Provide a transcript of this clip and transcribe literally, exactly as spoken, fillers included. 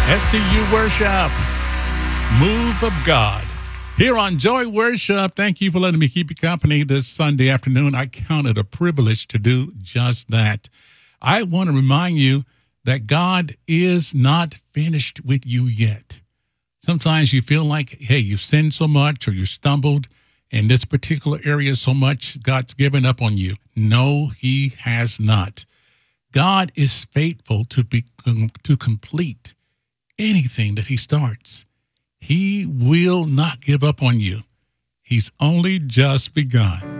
S C U Worship, Move of God. Here on Joy Worship, thank you for letting me keep you company this Sunday afternoon. I count it a privilege to do just that. I want to remind you that God is not finished with you yet. Sometimes you feel like, hey, you've sinned so much or you stumbled in this particular area so much, God's given up on you. No, he has not. God is faithful to be to complete anything that he starts. He will not give up on you. He's only just begun.